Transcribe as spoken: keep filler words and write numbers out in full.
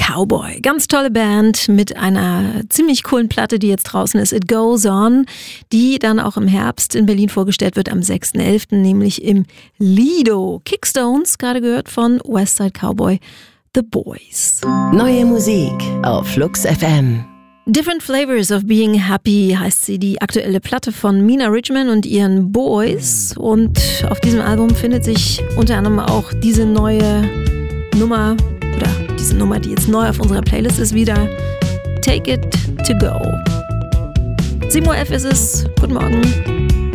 Cowboy. Ganz tolle Band mit einer ziemlich coolen Platte, die jetzt draußen ist, It Goes On, die dann auch im Herbst in Berlin vorgestellt wird, am sechsten elften, nämlich im Lido. Kickstones, gerade gehört von Westside Cowboy, The Boys. Neue Musik auf Flux F M. Different Flavors of Being Happy heißt sie, die aktuelle Platte von Mina Richman und ihren Boys. Und auf diesem Album findet sich unter anderem auch diese neue Nummer, oder diese Nummer, die jetzt neu auf unserer Playlist ist, wieder Take It To Go. sieben Uhr elf ist es. Guten Morgen.